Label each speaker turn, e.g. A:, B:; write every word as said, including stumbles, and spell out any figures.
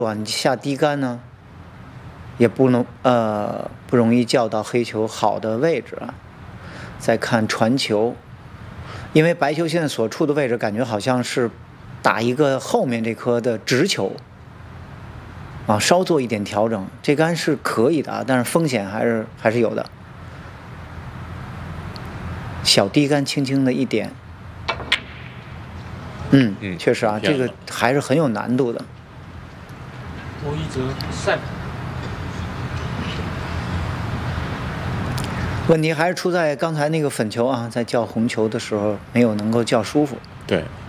A: 短下低杆呢，也不能呃不容易叫到黑球好的位置啊。再看传球，因为白球现在所处的位置感觉好像是打一个后面这颗的直球啊，稍做一点调整，这杆是可以的啊，但是风险还是还是有的。小低杆轻轻的一点，嗯，
B: 嗯
A: 确实啊，这个还是很有难度的。
C: 多一则赛。
A: 问题还是出在刚才那个粉球啊，在叫红球的时候没有能够叫舒服。
B: 对，